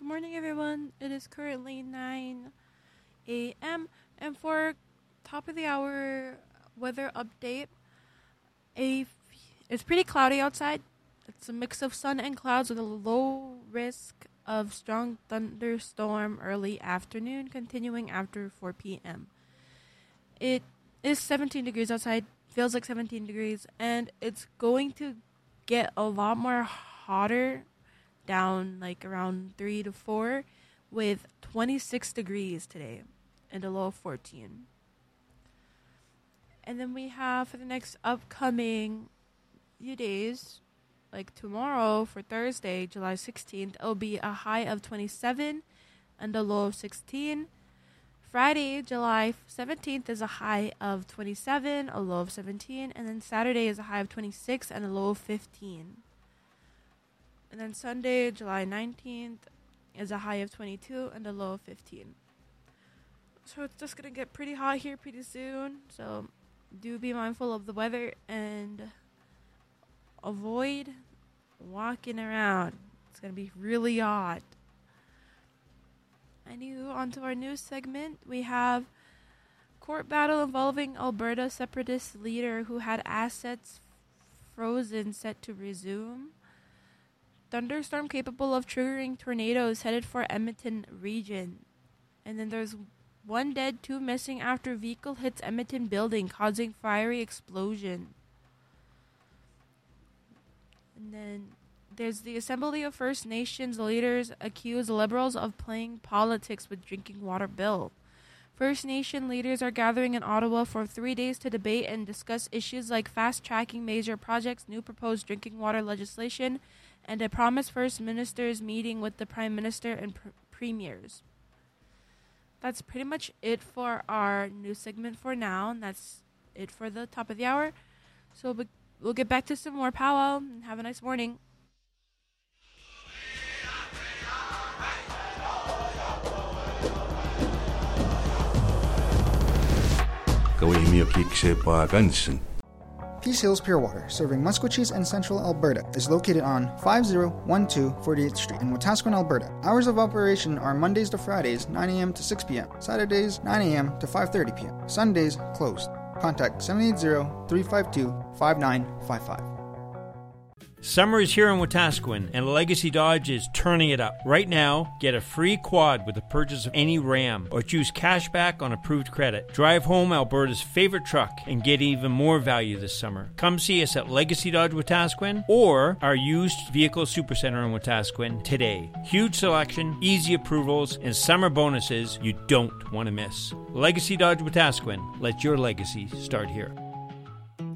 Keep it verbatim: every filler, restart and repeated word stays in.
Good morning, everyone. It is currently nine a.m. and for top of the hour weather update, a it's pretty cloudy outside. It's a mix of sun and clouds with a low risk of strong thunderstorm early afternoon, continuing after four p.m. It is seventeen degrees outside, feels like seventeen degrees, and it's going to get a lot more hotter down like around three to four with twenty-six degrees today and a low of fourteen. And then we have for the next upcoming few days, like tomorrow for Thursday, July sixteenth, it'll be a high of twenty-seven and a low of sixteen. Friday, July seventeenth is a high of twenty-seven, a low of seventeen. And then Saturday is a high of twenty-six and a low of fifteen. And then Sunday, July nineteenth is a high of twenty-two and a low of fifteen. So it's just going to get pretty hot here pretty soon. So do be mindful of the weather and avoid walking around. It's going to be really hot. And you on to our news segment. We have court battle involving Alberta separatist leader who had assets frozen set to resume. Thunderstorm capable of triggering tornadoes headed for Edmonton region. And then there's one dead, two missing after vehicle hits Edmonton building, causing fiery explosion. And then there's the Assembly of First Nations leaders accuse Liberals of playing politics with drinking water bill. First Nation leaders are gathering in Ottawa for three days to debate and discuss issues like fast-tracking major projects, new proposed drinking water legislation, and a promised First Minister's meeting with the Prime Minister and pr- Premiers. That's pretty much it for our news segment for now, and that's it for the top of the hour. So we'll get back to some more powwow, and have a nice morning. Peace Hills Pure Water, serving Maskwacis and Central Alberta, is located on five oh one two forty-eighth Street in Wetaskiwin, Alberta. Hours of operation are Mondays to Fridays, nine a.m. to six p.m., Saturdays, nine a.m. to five thirty p.m., Sundays, closed. Contact seven eight zero, three five two, five nine five five. Summer is here in Wetaskiwin, and Legacy Dodge is turning it up. Right now, get a free quad with the purchase of any Ram, or choose cash back on approved credit. Drive home Alberta's favorite truck and get even more value this summer. Come see us at Legacy Dodge Wetaskiwin or our used vehicle supercenter in Wetaskiwin today. Huge selection, easy approvals, and summer bonuses you don't want to miss. Legacy Dodge Wetaskiwin. Let your legacy start here.